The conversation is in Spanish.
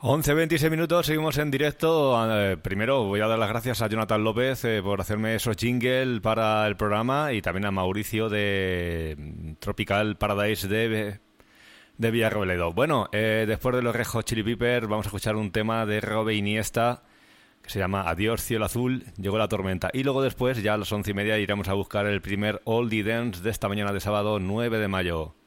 11:26 minutos, seguimos en directo. Primero voy a dar las gracias a Jonathan López por hacerme esos jingles para el programa y también a Mauricio de Tropical Paradise de Villarrobledo. Bueno, después de los Red Hot Chili Peppers vamos a escuchar un tema de Robe Iniesta que se llama Adiós cielo azul, llegó la tormenta. Y luego después, ya a las 11:30, iremos a buscar el primer Oldie Dance de esta mañana de sábado 9 de mayo.